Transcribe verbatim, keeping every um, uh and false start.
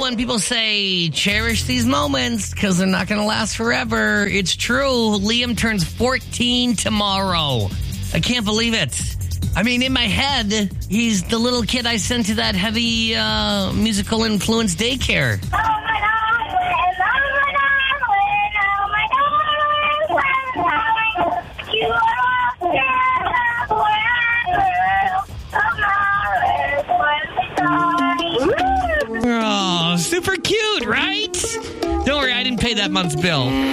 when people say cherish these moments because they're not going to last forever. It's true. Liam turns fourteen tomorrow. I can't believe it. I mean, in my head, he's the little kid I sent to that heavy uh, musical influence daycare. Oh my God, Lynn, oh my God, Lynn, oh my God, you are Oh, super cute, right? Don't worry, I didn't pay that month's bill.